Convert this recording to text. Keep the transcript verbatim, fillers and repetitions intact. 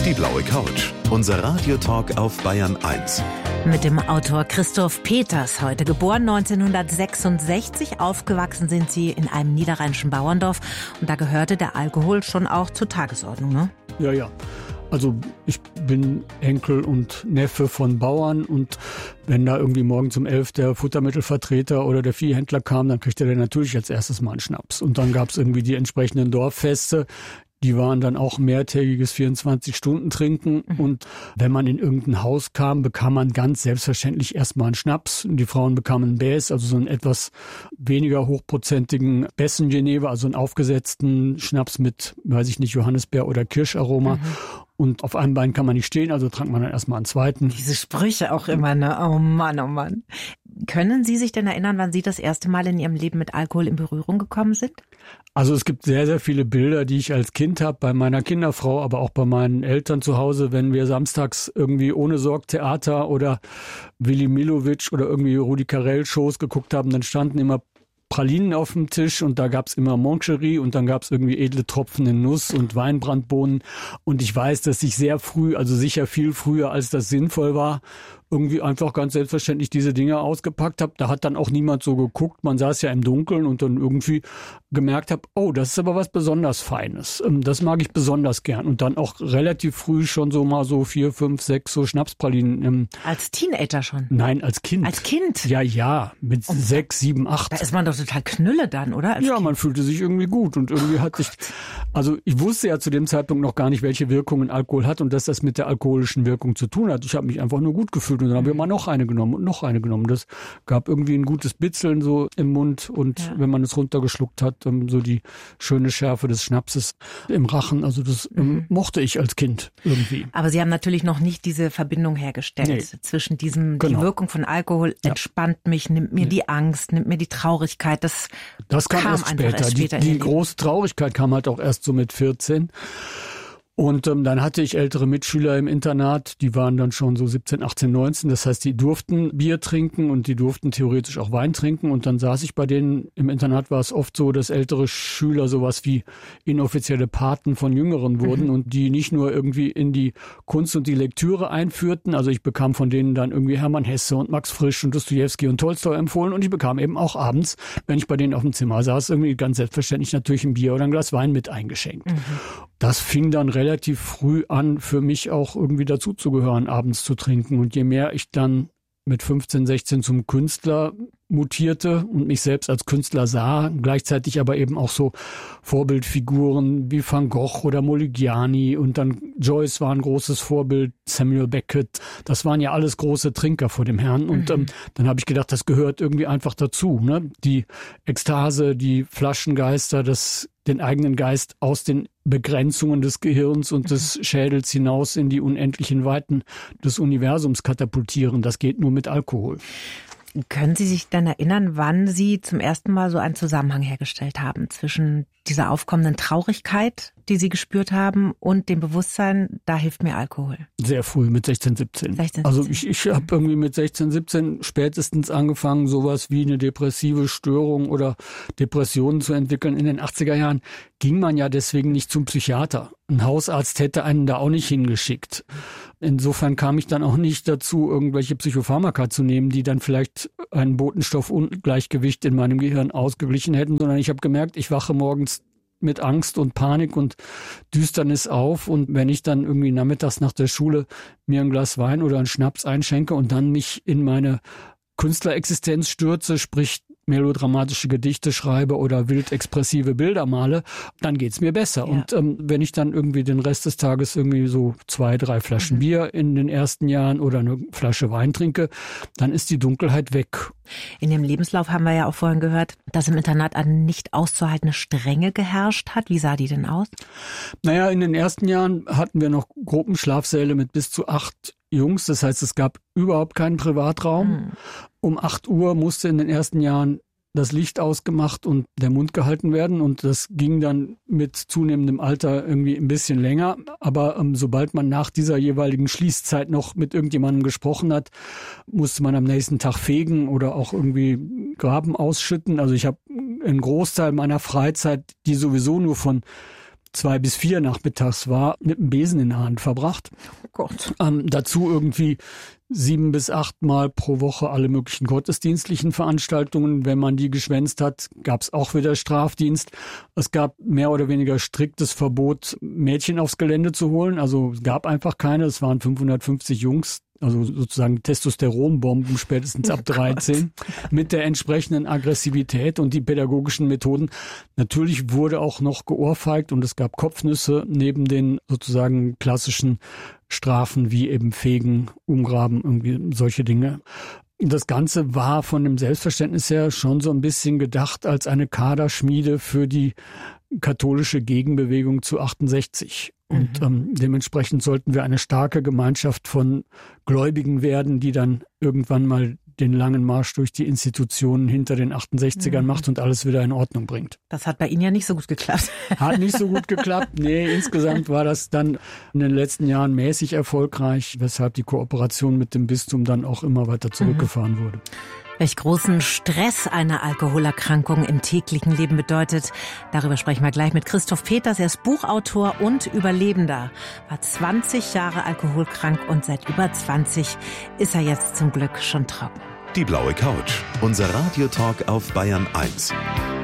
Die blaue Couch, unser Radiotalk auf Bayern eins. Mit dem Autor Christoph Peters, heute geboren neunzehnhundertsechsundsechzig. Aufgewachsen sind Sie in einem niederrheinischen Bauerndorf. Und da gehörte der Alkohol schon auch zur Tagesordnung, ne? Ja, ja. Also ich bin Enkel und Neffe von Bauern und wenn da irgendwie morgens um elf der Futtermittelvertreter oder der Viehhändler kam, dann kriegte der natürlich als erstes mal einen Schnaps. Und dann gab es irgendwie die entsprechenden Dorffeste. Die waren dann auch mehrtägiges vierundzwanzig-Stunden-Trinken. Mhm. Und wenn man in irgendein Haus kam, bekam man ganz selbstverständlich erstmal einen Schnaps. Die Frauen bekamen einen Bäs, also so einen etwas weniger hochprozentigen Bessen-Genever, also einen aufgesetzten Schnaps mit, weiß ich nicht, Johannisbeer oder Kirscharoma. Mhm. Und auf einem Bein kann man nicht stehen, also trank man dann erstmal einen zweiten. Diese Sprüche auch immer, ne? Oh Mann, oh Mann. Können Sie sich denn erinnern, wann Sie das erste Mal in Ihrem Leben mit Alkohol in Berührung gekommen sind? Also es gibt sehr, sehr viele Bilder, die ich als Kind habe, bei meiner Kinderfrau, aber auch bei meinen Eltern zu Hause, wenn wir samstags irgendwie ohne Sorg Theater oder Willi Milovic oder irgendwie Rudi Carrell-Shows geguckt haben, dann standen immer Pralinen auf dem Tisch und da gab's immer Moncherie und dann gab's irgendwie edle Tropfen in Nuss und Weinbrandbohnen. Und ich weiß, dass ich sehr früh, also sicher viel früher, als das sinnvoll war, irgendwie einfach ganz selbstverständlich diese Dinge ausgepackt habe. Da hat dann auch niemand so geguckt. Man saß ja im Dunkeln und dann irgendwie gemerkt habe, oh, das ist aber was besonders Feines. Das mag ich besonders gern. Und dann auch relativ früh schon so mal so vier, fünf, sechs so Schnapspralinen. Als Teenager schon? Nein, als Kind. Als Kind? Ja, ja, mit oh, sechs, sieben, acht. Da ist man doch total Knülle dann, oder? Als ja, Kind. Man fühlte sich irgendwie gut und irgendwie hat sich, also ich wusste ja zu dem Zeitpunkt noch gar nicht, welche Wirkungen Alkohol hat und dass das mit der alkoholischen Wirkung zu tun hat. Ich habe mich einfach nur gut gefühlt. Und dann haben wir mal noch eine genommen und noch eine genommen. Das gab irgendwie ein gutes Bitzeln so im Mund und ja. Wenn man es runtergeschluckt hat, so die schöne Schärfe des Schnapses im Rachen. Also das mhm. mochte ich als Kind irgendwie. Aber Sie haben natürlich noch nicht diese Verbindung hergestellt nee. zwischen diesem, genau. Die Wirkung von Alkohol ja. entspannt mich, nimmt mir nee. die Angst, nimmt mir die Traurigkeit. Das, das kam, kam erst später. Erst später die die große Traurigkeit kam halt auch erst so mit vierzehn. Und ähm, dann hatte ich ältere Mitschüler im Internat, die waren dann schon so siebzehn, achtzehn, neunzehn. Das heißt, die durften Bier trinken und die durften theoretisch auch Wein trinken. Und dann saß ich bei denen, im Internat war es oft so, dass ältere Schüler sowas wie inoffizielle Paten von Jüngeren wurden mhm. und die nicht nur irgendwie in die Kunst und die Lektüre einführten. Also ich bekam von denen dann irgendwie Hermann Hesse und Max Frisch und Dostojewski und Tolstoi empfohlen. Und ich bekam eben auch abends, wenn ich bei denen auf dem Zimmer saß, irgendwie ganz selbstverständlich natürlich ein Bier oder ein Glas Wein mit eingeschenkt. Mhm. Das fing dann relativ früh an, für mich auch irgendwie dazuzugehören, abends zu trinken. Und je mehr ich dann mit fünfzehn, sechzehn zum Künstler mutierte und mich selbst als Künstler sah, gleichzeitig aber eben auch so Vorbildfiguren wie Van Gogh oder Modigliani und dann Joyce war ein großes Vorbild, Samuel Beckett, das waren ja alles große Trinker vor dem Herrn und mhm. ähm, dann habe ich gedacht, das gehört irgendwie einfach dazu, ne? Die Ekstase, die Flaschengeister, das den eigenen Geist aus den Begrenzungen des Gehirns und des Schädels hinaus in die unendlichen Weiten des Universums katapultieren. Das geht nur mit Alkohol. Können Sie sich dann erinnern, wann Sie zum ersten Mal so einen Zusammenhang hergestellt haben zwischen dieser aufkommenden Traurigkeit, die Sie gespürt haben, und dem Bewusstsein, da hilft mir Alkohol? Sehr früh, mit sechzehn, siebzehn. sechzehn, siebzehn. Also ich, ich habe irgendwie mit sechzehn, siebzehn spätestens angefangen, sowas wie eine depressive Störung oder Depressionen zu entwickeln. In den achtziger Jahren ging man ja deswegen nicht zum Psychiater. Ein Hausarzt hätte einen da auch nicht hingeschickt. Insofern kam ich dann auch nicht dazu, irgendwelche Psychopharmaka zu nehmen, die dann vielleicht ein Botenstoffungleichgewicht in meinem Gehirn ausgeglichen hätten, sondern ich habe gemerkt, ich wache morgens mit Angst und Panik und Düsternis auf und wenn ich dann irgendwie nachmittags nach der Schule mir ein Glas Wein oder einen Schnaps einschenke und dann mich in meine Künstlerexistenz stürze, sprich melodramatische Gedichte schreibe oder wild expressive Bilder male, dann geht's mir besser. Ja. Und ähm, wenn ich dann irgendwie den Rest des Tages irgendwie so zwei, drei Flaschen mhm. Bier in den ersten Jahren oder eine Flasche Wein trinke, dann ist die Dunkelheit weg. In dem Lebenslauf haben wir ja auch vorhin gehört, dass im Internat eine nicht auszuhaltende Strenge geherrscht hat. Wie sah die denn aus? Naja, in den ersten Jahren hatten wir noch Gruppenschlafsäle mit bis zu acht Jungs. Das heißt, es gab überhaupt keinen Privatraum. Mhm. Um acht Uhr musste in den ersten Jahren das Licht ausgemacht und der Mund gehalten werden. Und das ging dann mit zunehmendem Alter irgendwie ein bisschen länger. Aber ähm, sobald man nach dieser jeweiligen Schließzeit noch mit irgendjemandem gesprochen hat, musste man am nächsten Tag fegen oder auch irgendwie Graben ausschütten. Also ich habe einen Großteil meiner Freizeit, die sowieso nur von zwei bis vier nachmittags war, mit einem Besen in der Hand verbracht. Oh Gott. Ähm, dazu irgendwie sieben bis acht Mal pro Woche alle möglichen gottesdienstlichen Veranstaltungen. Wenn man die geschwänzt hat, gab es auch wieder Strafdienst. Es gab mehr oder weniger striktes Verbot, Mädchen aufs Gelände zu holen. Also es gab einfach keine. Es waren fünfhundertfünfzig Jungs. Also sozusagen Testosteronbomben spätestens ab dreizehn mit der entsprechenden Aggressivität und die pädagogischen Methoden. Natürlich wurde auch noch geohrfeigt und es gab Kopfnüsse neben den sozusagen klassischen Strafen wie eben Fegen, Umgraben, irgendwie solche Dinge. Das Ganze war von dem Selbstverständnis her schon so ein bisschen gedacht als eine Kaderschmiede für die katholische Gegenbewegung zu achtundsechzig. Und mhm. ähm, dementsprechend sollten wir eine starke Gemeinschaft von Gläubigen werden, die dann irgendwann mal den langen Marsch durch die Institutionen hinter den achtundsechzigern mhm. macht und alles wieder in Ordnung bringt. Das hat bei Ihnen ja nicht so gut geklappt. Hat nicht so gut geklappt. Nee, insgesamt war das dann in den letzten Jahren mäßig erfolgreich, weshalb die Kooperation mit dem Bistum dann auch immer weiter zurückgefahren mhm. wurde. Welch großen Stress eine Alkoholerkrankung im täglichen Leben bedeutet, darüber sprechen wir gleich mit Christoph Peters. Er ist Buchautor und Überlebender, war zwanzig Jahre alkoholkrank und seit über zwanzig ist er jetzt zum Glück schon trocken. Die blaue Couch, unser Radiotalk auf Bayern eins.